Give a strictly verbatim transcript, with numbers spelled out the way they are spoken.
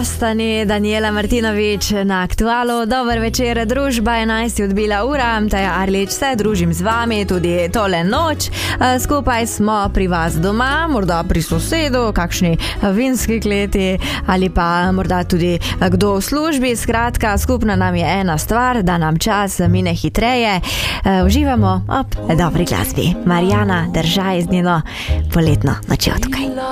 Ostani Daniela Martinović na Aktualu. Dober večer, družba enajst odbila ura, Taja Arlič se družim z vami tudi tole noč. Skupaj smo pri vas doma, morda pri sosedu, kakšni vinski kleti ali pa morda tudi kdo v službi. Skratka, skupna nam je ena stvar, da nam čas mine hitreje. Uživamo ob dobri glasbi. Marijana, držaj z njeno poletno nočjo tukaj.